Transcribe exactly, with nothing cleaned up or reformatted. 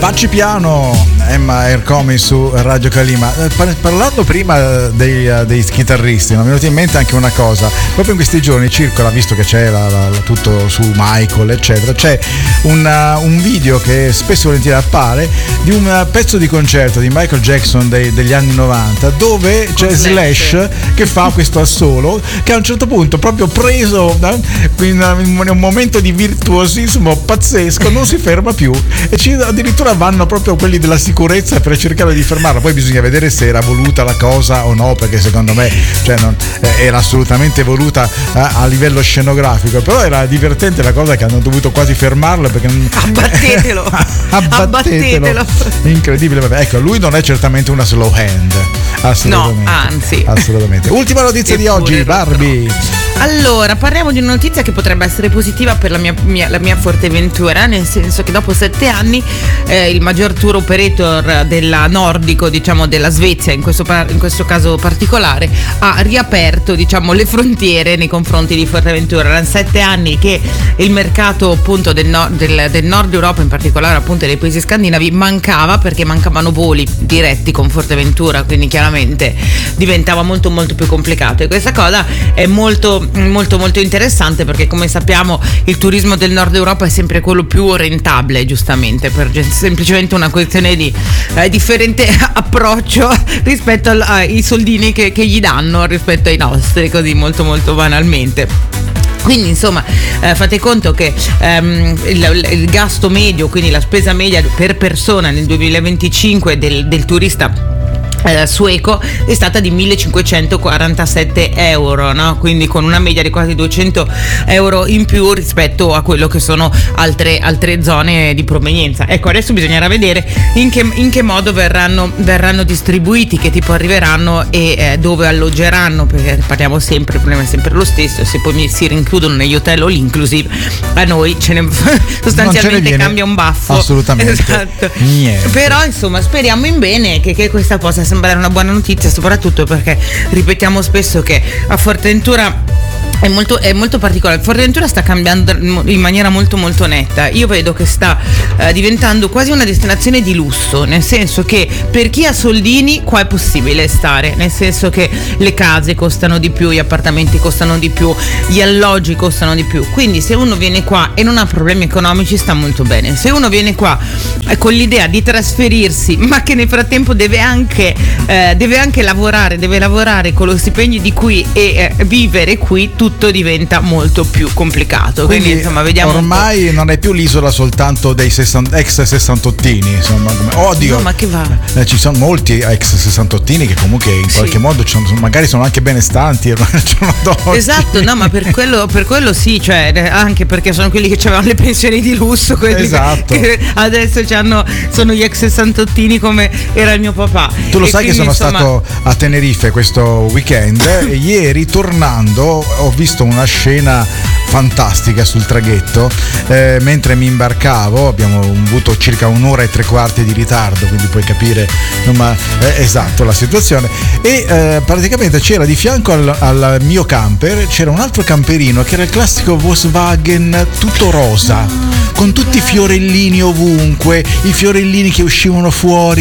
Facci piano, Emma Ercomi su Radio Calima. Par- parlando prima dei, dei chitarristi, mi è venuta in mente anche una cosa. Proprio in questi giorni circola, visto che c'è la, la, la, tutto su Michael eccetera, c'è una, un video che spesso e volentieri appare di un pezzo di concerto di Michael Jackson dei, degli anni novanta, dove c'è Con Slash Slash che fa questo assolo, che a un certo punto, proprio preso da, in, in un momento di virtuosismo pazzesco, non si ferma più e ci, addirittura vanno proprio quelli della sicurezza per cercare di fermarla. Poi bisogna vedere se era voluta la cosa o no, perché secondo me cioè, non, eh, era assolutamente voluta eh, a livello scenografico, però era divertente la cosa che hanno dovuto quasi fermarla perché abbattetelo abbattetelo, abbattetelo. Incredibile. Ecco, lui non è certamente una slow hand, assolutamente. No, anzi, assolutamente. Ultima notizia di oggi, Barbie. Allora, parliamo di una notizia che potrebbe essere positiva per la mia, mia, la mia Forteventura, nel senso che dopo sette anni eh, il maggior tour operator della nordico, diciamo della Svezia in questo, in questo caso particolare, ha riaperto, diciamo, le frontiere nei confronti di Forteventura. Erano sette anni che il mercato appunto del, no, del, del nord Europa, in particolare appunto dei paesi scandinavi, mancava perché mancavano voli diretti con Forteventura, quindi chiaramente diventava molto molto più complicato, e questa cosa è molto molto molto interessante perché, come sappiamo, il turismo del nord Europa è sempre quello più rentabile, giustamente, per semplicemente una questione di eh, differente approccio rispetto al, ai soldini che, che gli danno rispetto ai nostri, così molto molto banalmente. Quindi insomma eh, fate conto che ehm, il, il gasto medio, quindi la spesa media per persona nel duemilaventicinque del, del turista Eh, sueco è stata di millecinquecentoquarantasette euro, no? Quindi con una media di quasi duecento euro in più rispetto a quello che sono altre, altre zone di provenienza. Ecco, adesso bisognerà vedere in che, in che modo verranno, verranno distribuiti, che tipo arriveranno e eh, dove alloggeranno, perché parliamo sempre, il problema è sempre lo stesso. Se poi mi si rinchiudono negli hotel all inclusive, a noi ce ne sostanzialmente ce ne cambia un baffo, assolutamente. Esatto. Niente. Però insomma speriamo in bene che, che questa possa sembrare una buona notizia, soprattutto perché ripetiamo spesso che a Forteventura è molto, è molto particolare. Forteventura sta cambiando in maniera molto molto netta. Io vedo che sta eh, diventando quasi una destinazione di lusso, nel senso che per chi ha soldini qua è possibile stare, nel senso che le case costano di più, gli appartamenti costano di più, gli alloggi costano di più. Quindi se uno viene qua e non ha problemi economici sta molto bene. Se uno viene qua eh, con l'idea di trasferirsi, ma che nel frattempo deve anche eh, deve anche lavorare, deve lavorare con lo stipendio di qui e eh, vivere qui, tutto diventa molto più complicato. Quindi, Quindi insomma vediamo, ormai non è più l'isola soltanto dei sessanta, ex sessantottini, insomma. Odio. No, ma che va? Eh, ci sono molti ex sessantottini che comunque in sì. qualche modo sono, magari sono anche benestanti e esatto, no, ma per quello, per quello sì, cioè anche perché sono quelli che avevano le pensioni di lusso, quelli esatto. che adesso c'hanno, sono gli ex sessantottini come era il mio papà. Tu lo e sai quindi, che sono insomma... stato a Tenerife questo weekend e ieri tornando ho visto una scena fantastica sul traghetto, eh, mentre mi imbarcavo, abbiamo avuto circa un'ora e tre quarti di ritardo, quindi puoi capire insomma, eh, esatto la situazione, e eh, praticamente c'era di fianco al, al mio camper c'era un altro camperino che era il classico Volkswagen tutto rosa, con tutti i fiorellini ovunque, i fiorellini che uscivano fuori